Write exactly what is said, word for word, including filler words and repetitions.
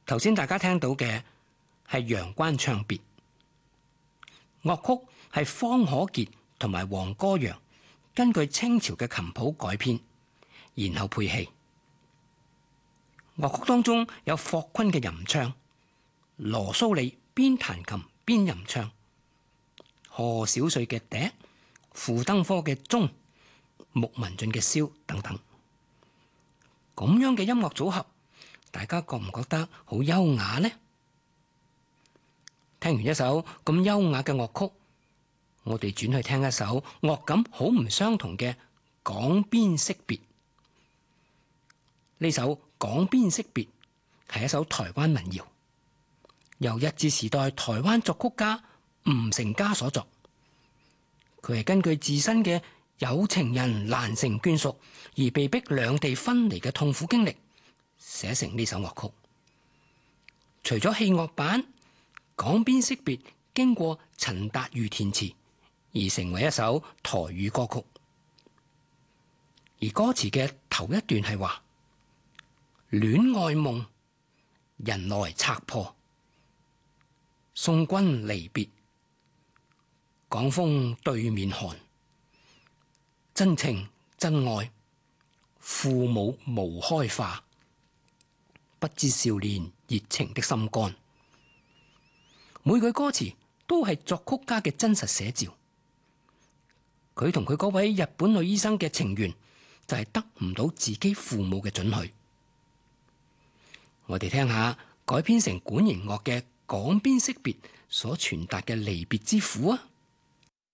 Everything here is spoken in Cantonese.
頭先大家聽到嘅係陽關唱別，樂曲係方可傑同埋黃歌揚根據清朝嘅琴譜改編，然後配器。樂曲當中有霍坤嘅吟唱，羅蘇里邊彈琴邊吟唱，何小穗嘅笛，傅登科嘅鐘，穆文俊嘅簫等等。咁樣嘅音樂組合，大家覺唔覺得好優雅呢？聽完一首咁優雅嘅樂曲，我哋轉去聽一首樂感好唔相同嘅《港邊惜別》。呢首《港邊惜別》係一首台灣民謠，由日治時代台灣作曲家吳成嘉所作。佢係根據自身嘅有情人難成眷屬而被逼兩地分離嘅痛苦經歷寫成呢首樂曲。除咗器樂版，《港邊惜別》經過陳達瑜填詞而成為一首台語歌曲。而歌詞嘅頭一段係話：戀愛夢，人來拆破，送君離別，港風對面寒，真情真愛，父母無開化，不知少年熱情的心肝。每句歌詞都係作曲家嘅真實寫照。佢同佢嗰位日本女醫生嘅情緣就係得唔到自己父母嘅准許。我哋聽下改編成管弦樂嘅《港邊惜別》所傳達嘅離別之苦啊！